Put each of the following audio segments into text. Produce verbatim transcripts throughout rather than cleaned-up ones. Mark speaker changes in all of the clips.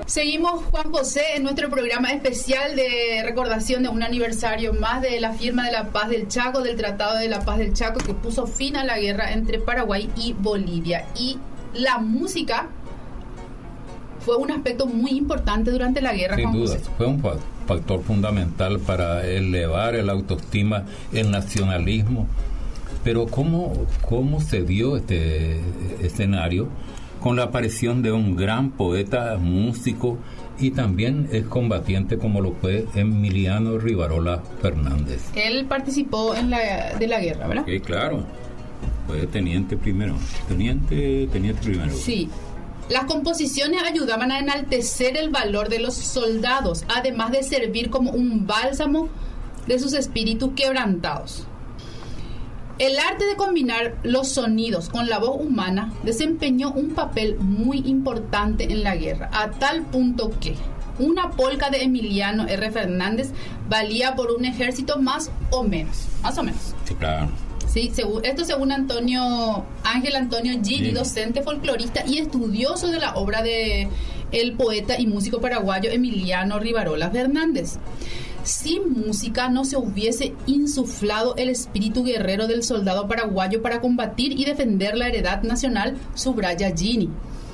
Speaker 1: Seguimos, Juan José, en nuestro programa especial de recordación de un aniversario más de la firma de la Paz del Chaco, del Tratado de la Paz del Chaco, que puso fin a la guerra entre Paraguay y Bolivia. Y la música fue un aspecto muy importante durante la guerra.
Speaker 2: Sin
Speaker 1: Juan
Speaker 2: duda,
Speaker 1: José.
Speaker 2: fue un factor fundamental para elevar el autoestima, el nacionalismo. Pero ¿cómo, cómo se dio este escenario? Con la aparición de un gran poeta, músico y también es combatiente como lo fue Emiliano Rivarola Fernández.
Speaker 1: Él participó en la de la guerra, ¿verdad?
Speaker 2: Sí, claro. Fue teniente primero. Teniente, teniente primero.
Speaker 1: Sí. Las composiciones ayudaban a enaltecer el valor de los soldados, además de servir como un bálsamo de sus espíritus quebrantados. El arte de combinar los sonidos con la voz humana desempeñó un papel muy importante en la guerra, a tal punto que una polca de Emiliano R. Fernández valía por un ejército más o menos, más o menos.
Speaker 2: Sí, claro.
Speaker 1: Sí, según, esto según Antonio Ángel Antonio Gili,
Speaker 2: Sí.
Speaker 1: docente folclorista y estudioso de la obra de el poeta y músico paraguayo Emiliano Rivarola Fernández. Sin música no se hubiese insuflado el espíritu guerrero del soldado paraguayo para combatir y defender la heredad nacional, subraya Gini.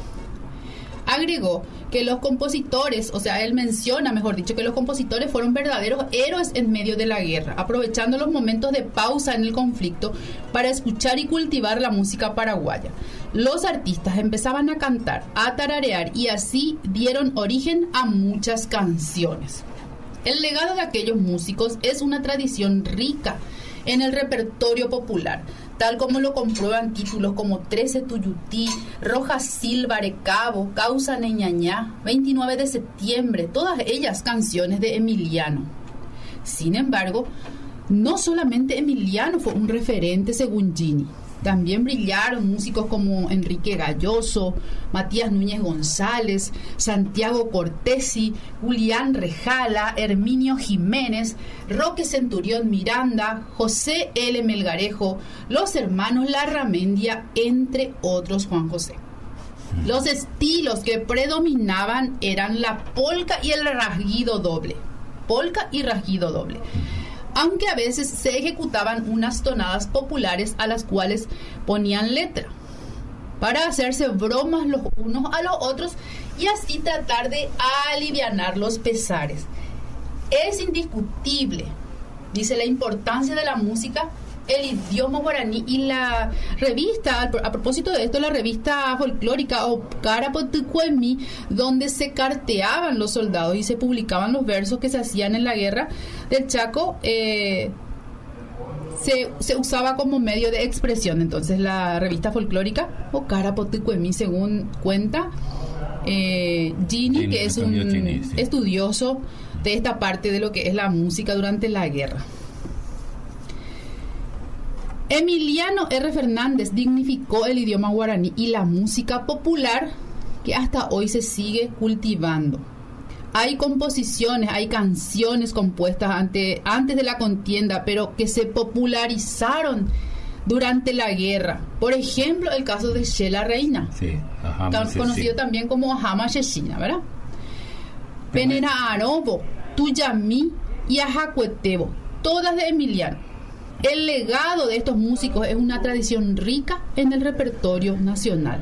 Speaker 1: Agregó que los compositores, o sea, él menciona, mejor dicho, que los compositores fueron verdaderos héroes en medio de la guerra, aprovechando los momentos de pausa en el conflicto para escuchar y cultivar la música paraguaya. Los artistas empezaban a cantar, a tararear y así dieron origen a muchas canciones. El legado de aquellos músicos es una tradición rica en el repertorio popular, tal como lo comprueban títulos como trece Tuyutí, Roja Silva Arecabo, Causa Neñañá, veintinueve de septiembre, todas ellas canciones de Emiliano. Sin embargo, no solamente Emiliano fue un referente según Gini. También brillaron músicos como Enrique Galloso, Matías Núñez González, Santiago Cortesi, Julián Rejala, Herminio Jiménez, Roque Centurión Miranda, José L. Melgarejo, los hermanos Larramendia, entre otros, Juan José. Los estilos que predominaban eran la polca y el rasguido doble. Polca y rasguido doble. Aunque a veces se ejecutaban unas tonadas populares a las cuales ponían letra, para hacerse bromas los unos a los otros y así tratar de alivianar los pesares. Es indiscutible, dice, la importancia de la música, el idioma guaraní y la revista, a propósito de esto, la revista folclórica o Carapotucuemi, donde se carteaban los soldados y se publicaban los versos que se hacían en la guerra del Chaco, eh, se, se usaba como medio de expresión. Entonces la revista folclórica o Carapotucuemi, según cuenta eh, Gini, Gini, que es un Gini, sí. estudioso de esta parte de lo que es la música durante la guerra. Emiliano R. Fernández dignificó el idioma guaraní y la música popular que hasta hoy se sigue cultivando. Hay composiciones, hay canciones compuestas ante, antes de la contienda, pero que se popularizaron durante la guerra. Por ejemplo, el caso de Shela Reina,
Speaker 2: sí, ajá,
Speaker 1: conocido sí. también como Ajama Sheshina, ¿verdad? Penera Arobo, Tuyamí y Ajacuetebo, todas de Emiliano. El legado de estos músicos es una tradición rica en el repertorio nacional.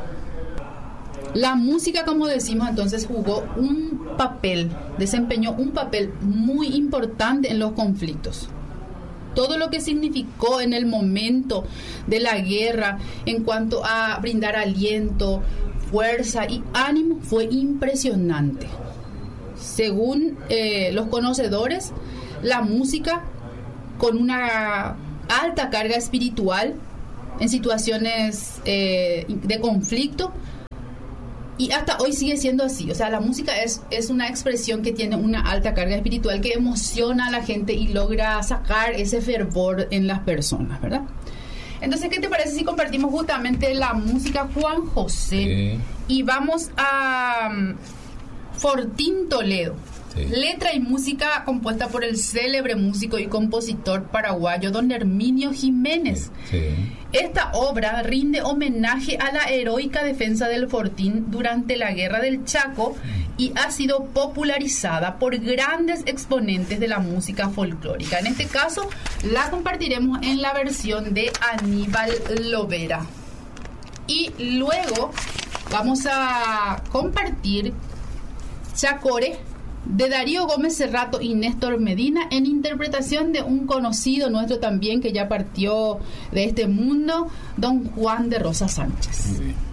Speaker 1: La música, como decimos, entonces jugó un papel, desempeñó un papel muy importante en los conflictos. Todo lo que significó en el momento de la guerra en cuanto a brindar aliento, fuerza y ánimo fue impresionante. Según eh, los conocedores, la música con una alta carga espiritual en situaciones eh, de conflicto, y hasta hoy sigue siendo así. O sea, la música es, es una expresión que tiene una alta carga espiritual que emociona a la gente y logra sacar ese fervor en las personas, ¿verdad? Entonces, ¿qué te parece si compartimos justamente la música, Juan José? Sí. Y vamos a um, Fortín Toledo. Sí. Letra y música compuesta por el célebre músico y compositor paraguayo don Herminio Jiménez. Sí. Sí. Esta obra rinde homenaje a la heroica defensa del Fortín durante la Guerra del Chaco y ha sido popularizada por grandes exponentes de la música folclórica. En este caso, la compartiremos en la versión de Aníbal Lovera. Y luego vamos a compartir Chacore de Darío Gómez Cerrato y Néstor Medina, en interpretación de un conocido nuestro también que ya partió de este mundo, don Juan de Rosas Sánchez.
Speaker 2: Muy bien.